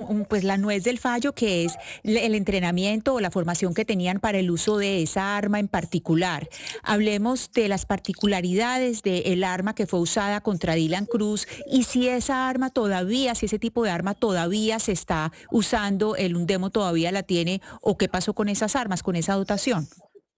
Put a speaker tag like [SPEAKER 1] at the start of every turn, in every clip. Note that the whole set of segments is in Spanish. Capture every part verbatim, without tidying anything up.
[SPEAKER 1] un, pues la nuez del fallo, que es le- el entrenamiento o la formación que tenían para el uso de esa arma en particular. Hablemos de las particularidades del arma que fue usada contra Dylan Cruz y si esa arma todavía, si ese tipo de arma todavía se está usando, el Undemo todavía la tiene o qué pasó con esas armas, con esa dotación.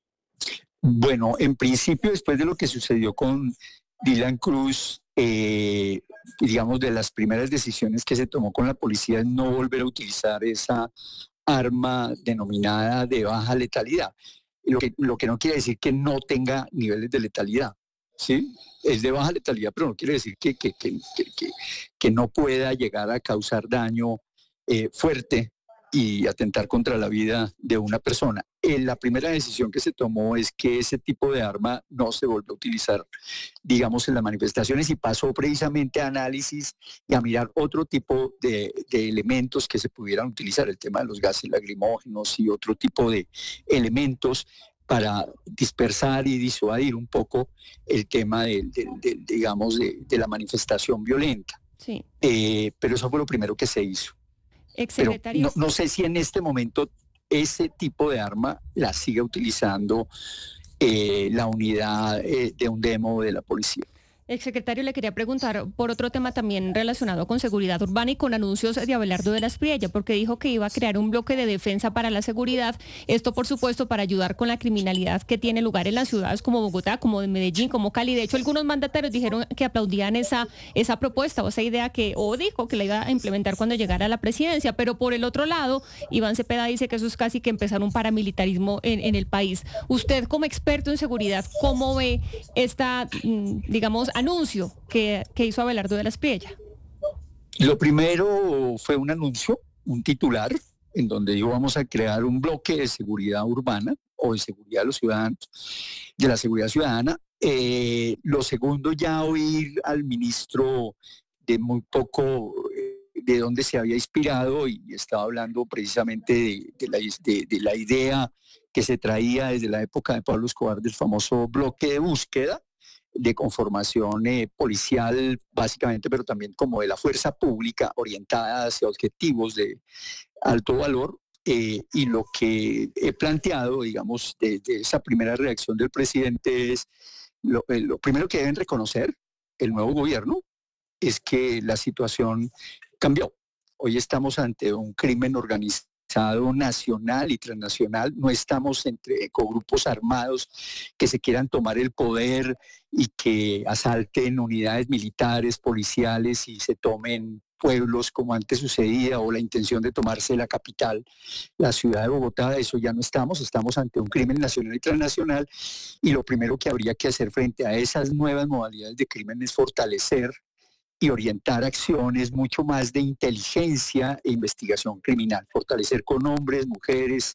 [SPEAKER 2] Bueno, en principio, después de lo que sucedió con Dylan Cruz, eh, digamos, de las primeras decisiones que se tomó con la policía es no volver a utilizar esa arma denominada de baja letalidad. Lo que, lo que no quiere decir que no tenga niveles de letalidad, ¿sí? Es de baja letalidad, pero no quiere decir que, que, que, que, que- que no pueda llegar a causar daño eh, fuerte y atentar contra la vida de una persona. Eh, la primera decisión que se tomó es que ese tipo de arma no se volvió a utilizar, digamos, en las manifestaciones y pasó precisamente a análisis y a mirar otro tipo de, de elementos que se pudieran utilizar, el tema de los gases lacrimógenos y otro tipo de elementos para dispersar y disuadir un poco el tema del, del- del, digamos, de, de la manifestación violenta.
[SPEAKER 3] Sí.
[SPEAKER 2] Eh, pero eso fue lo primero que se hizo. Pero no,
[SPEAKER 3] Exsecretario.
[SPEAKER 2] no sé si en este momento ese tipo de arma la sigue utilizando eh, la unidad eh, de un demo de la policía.
[SPEAKER 3] Exsecretario, le quería preguntar por otro tema también relacionado con seguridad urbana y con anuncios de Abelardo de la Espriella, porque dijo que iba a crear un bloque de defensa para la seguridad. Esto, por supuesto, para ayudar con la criminalidad que tiene lugar en las ciudades como Bogotá, como de Medellín, como Cali. De hecho, algunos mandatarios dijeron que aplaudían esa, esa propuesta o esa idea que, o dijo que la iba a implementar cuando llegara a la presidencia. Pero por el otro lado, Iván Cepeda dice que eso es casi que empezar un paramilitarismo en, en el país. Usted, como experto en seguridad, ¿cómo ve esta, mm, digamos, anuncio que, que hizo Abelardo de la Espriella?
[SPEAKER 2] Lo primero fue un anuncio, un titular, en donde dijo vamos a crear un bloque de seguridad urbana o de seguridad de los ciudadanos, de la seguridad ciudadana. Eh, lo segundo, ya oír al ministro de muy poco eh, de dónde se había inspirado y estaba hablando precisamente de, de, la, de, de la idea que se traía desde la época de Pablo Escobar del famoso bloque de búsqueda de conformación eh, policial básicamente, pero también como de la fuerza pública orientada hacia objetivos de alto valor. Eh, y lo que he planteado, digamos, desde esa primera reacción del presidente es lo, eh, lo primero que deben reconocer el nuevo gobierno es que la situación cambió. Hoy estamos ante un crimen organizado nacional y transnacional, no estamos entre con grupos armados que se quieran tomar el poder y que asalten unidades militares, policiales y se tomen pueblos como antes sucedía o la intención de tomarse la capital, la ciudad de Bogotá. Eso ya no estamos, estamos ante un crimen nacional y transnacional y lo primero que habría que hacer frente a esas nuevas modalidades de crimen es fortalecer y orientar acciones mucho más de inteligencia e investigación criminal, fortalecer con hombres, mujeres,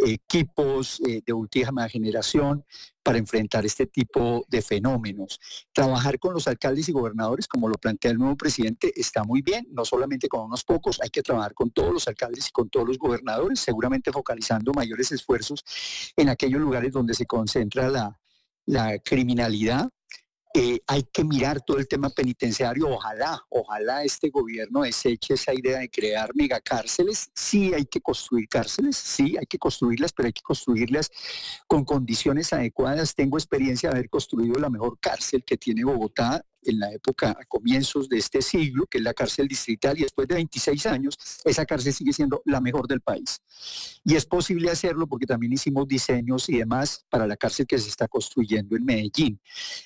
[SPEAKER 2] equipos eh, de última generación para enfrentar este tipo de fenómenos. Trabajar con los alcaldes y gobernadores, como lo plantea el nuevo presidente, está muy bien, no solamente con unos pocos, hay que trabajar con todos los alcaldes y con todos los gobernadores, seguramente focalizando mayores esfuerzos en aquellos lugares donde se concentra la, la criminalidad. Eh, hay que mirar todo el tema penitenciario. Ojalá, ojalá este gobierno deseche esa idea de crear megacárceles. Sí hay que construir cárceles, sí hay que construirlas, pero hay que construirlas con condiciones adecuadas. Tengo experiencia de haber construido la mejor cárcel que tiene Bogotá en la época, a comienzos de este siglo, que es la cárcel distrital, y después de veintiséis años, esa cárcel sigue siendo la mejor del país. Y es posible hacerlo porque también hicimos diseños y demás para la cárcel que se está construyendo en Medellín.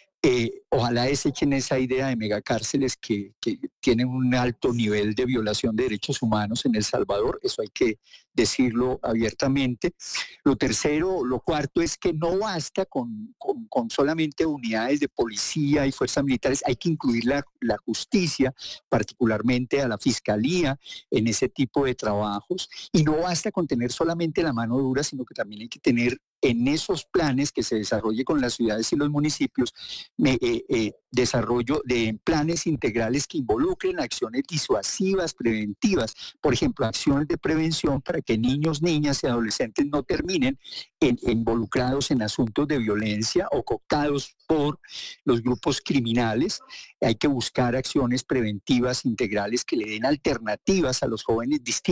[SPEAKER 2] Eh, ojalá desechen esa idea de megacárceles que, que tienen un alto nivel de violación de derechos humanos en El Salvador, eso hay que decirlo abiertamente. Lo tercero, lo cuarto es que no basta con, con, con solamente unidades de policía y fuerzas militares, hay que incluir la, la justicia, particularmente a la fiscalía, en ese tipo de trabajos. Y no basta con tener solamente la mano dura, sino que también hay que tener en esos planes que se desarrolle con las ciudades y los municipios, me, eh, eh, desarrollo de planes integrales que involucren acciones disuasivas, preventivas, por ejemplo, acciones de prevención para que niños, niñas y adolescentes no terminen en, involucrados en asuntos de violencia o cooptados por los grupos criminales. Hay que buscar acciones preventivas integrales que le den alternativas a los jóvenes distintos